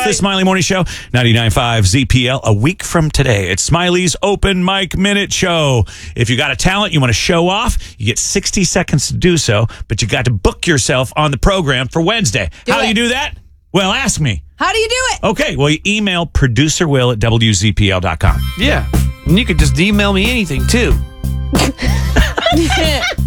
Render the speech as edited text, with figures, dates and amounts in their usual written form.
the Smiley Morning Show, 99.5 ZPL. A week from today, it's Smiley's Open Mic Minute Show. If you got a talent you want to show off, you get 60 seconds to do so, but you got to book yourself on the program for Wednesday. How do you do that? Well, ask me. How do you do it? Okay, well, you email producerwill@wzpl.com. Yeah. And you could just email me anything, too.